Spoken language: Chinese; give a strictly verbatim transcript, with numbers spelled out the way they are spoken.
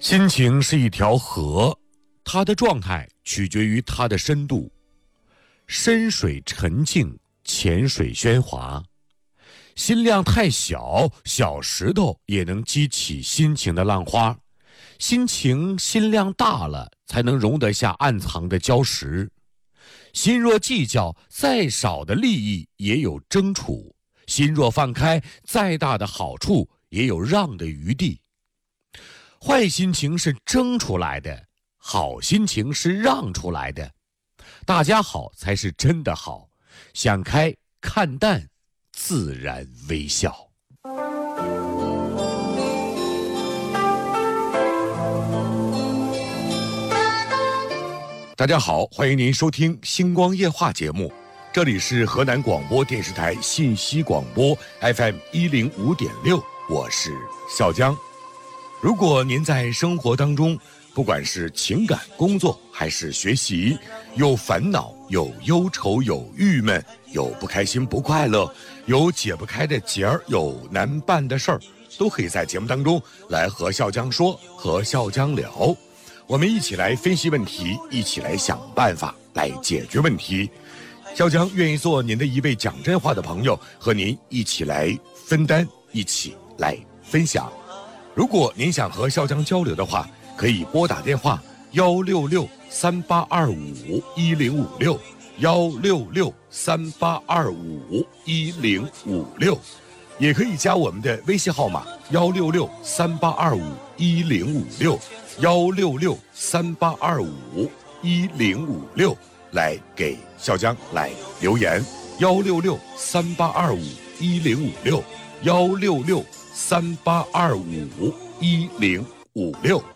心情是一条河，它的状态取决于它的深度。深水沉静，浅水喧哗。心量太小，小石头也能激起心情的浪花。心情心量大了，才能容得下暗藏的礁石。心若计较，再少的利益也有争处；心若放开，再大的好处也有让的余地。坏心情是争出来的，好心情是让出来的。大家好才是真的好，想开看淡，自然微笑。大家好，欢迎您收听星光夜话节目，这里是河南广播电视台信息广播 F M 一零五点六，我是笑江。如果您在生活当中，不管是情感、工作还是学习，有烦恼、有忧愁、有郁闷、有不开心、不快乐，有解不开的结儿，有难办的事儿，都可以在节目当中来和笑江说，和笑江聊。我们一起来分析问题，一起来想办法，来解决问题。笑江愿意做您的一位讲真话的朋友，和您一起来分担，一起来分享。如果您想和笑江交流的话，可以拨打电话幺六六三八二五一零五六幺六六三八二五一零五六，也可以加我们的微信号码幺六六三八二五一零五六幺六六三八二五一零五六来给笑江来留言幺六六三八二五一零五六幺六六三八二五一零五六。